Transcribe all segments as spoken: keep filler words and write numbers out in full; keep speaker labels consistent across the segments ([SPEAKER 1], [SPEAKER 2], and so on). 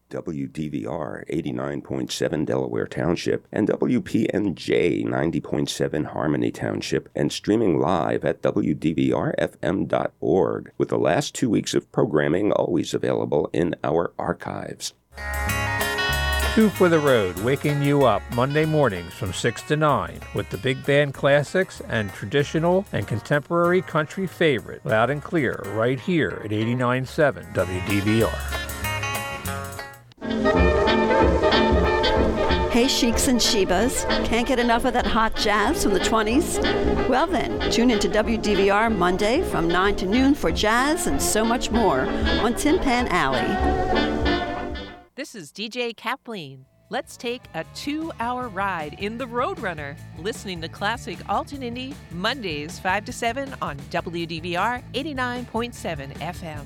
[SPEAKER 1] W D V R eighty-nine point seven Delaware Township, and W P N J ninety point seven Harmony Township, and streaming live at W D V R F M dot org, with the last two weeks of programming always available in our archives.
[SPEAKER 2] Two for the Road, waking you up Monday mornings from six to nine with the big band classics and traditional and contemporary country favorite, loud and clear, right here at eighty-nine point seven W D V R.
[SPEAKER 3] Hey, Sheiks and Shebas, can't get enough of that hot jazz from the twenties? Well then, tune into W D V R Monday from nine to noon for jazz and so much more on Tin Pan Alley.
[SPEAKER 4] This is D J Kathleen. Let's take a two-hour ride in the Roadrunner, listening to classic Alton Indie Mondays five to seven on W D V R eighty-nine point seven F M.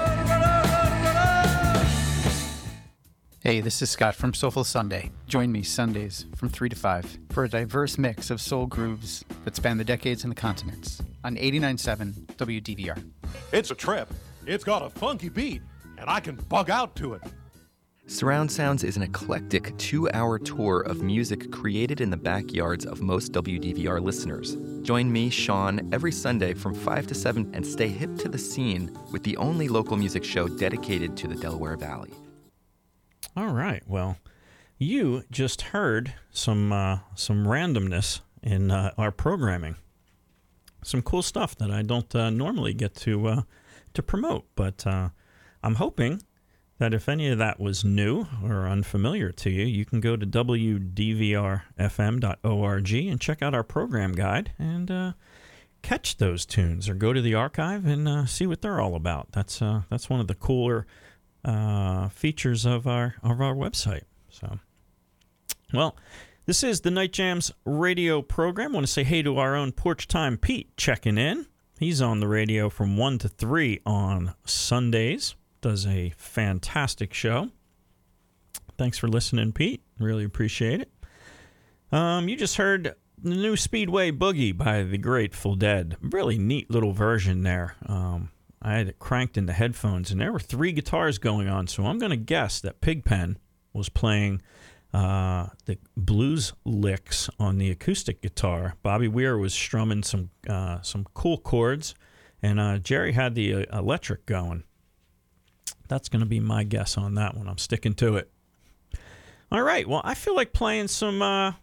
[SPEAKER 5] Hey, this is Scott from Soulful Sunday. Join me Sundays from three to five for a diverse mix of soul grooves that span the decades and the continents on eighty-nine point seven W D V R.
[SPEAKER 6] It's a trip. It's got a funky beat, and I can bug out to it.
[SPEAKER 7] Surround Sounds is an eclectic two-hour tour of music created in the backyards of most W D V R listeners. Join me, Sean, every Sunday from five to seven and stay hip to the scene with the only local music show dedicated to the Delaware Valley.
[SPEAKER 8] All right. Well, you just heard some uh, some randomness in uh, our programming. Some cool stuff that I don't uh, normally get to uh, to promote, but uh, I'm hoping that if any of that was new or unfamiliar to you, you can go to W D V R F M dot org and check out our program guide and uh, catch those tunes, or go to the archive and uh, see what they're all about. That's uh, that's one of the cooler uh, features of our of our website. So, well, this is the Night Jams radio program. I want to say hey to our own Porch Time Pete checking in. He's on the radio from one to three on Sundays. Does a fantastic show. Thanks for listening, Pete. Really appreciate it. Um, you just heard the new Speedway Boogie by the Grateful Dead. Really neat little version there. Um, I had it cranked in the headphones, and there were three guitars going on, so I'm going to guess that Pigpen was playing uh, the blues licks on the acoustic guitar. Bobby Weir was strumming some uh, some cool chords, and uh, Jerry had the uh, electric going. That's going to be my guess on that one. I'm sticking to it. All right. Well, I feel like playing some uh,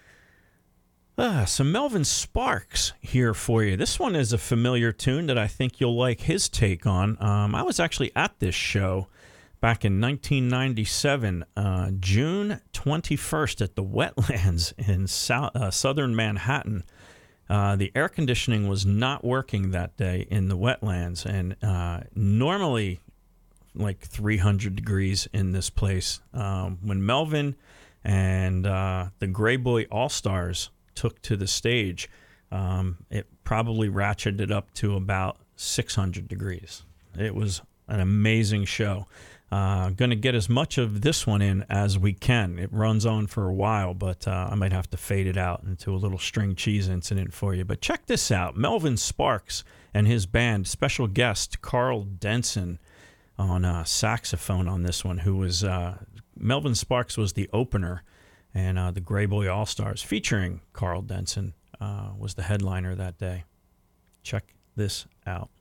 [SPEAKER 8] uh, some Melvin Sparks here for you. This one is a familiar tune that I think you'll like his take on. Um, I was actually at this show back in nineteen ninety-seven, uh, June twenty-first, at the Wetlands in South, uh, southern Manhattan. Uh, the air conditioning was not working that day in the Wetlands, and uh, normally like three hundred degrees in this place. Um, when Melvin and uh, the Grey Boy All-Stars took to the stage, um, it probably ratcheted up to about six hundred degrees. It was an amazing show. Uh, going to get as much of this one in as we can. It runs on for a while, but uh, I might have to fade it out into a little string cheese incident for you. But check this out. Melvin Sparks and his band, special guest Carl Denson on uh, saxophone on this one, who was, uh, Melvin Sparks was the opener, and uh, the Grey Boy All-Stars, featuring Carl Denson, uh, was the headliner that day. Check this out.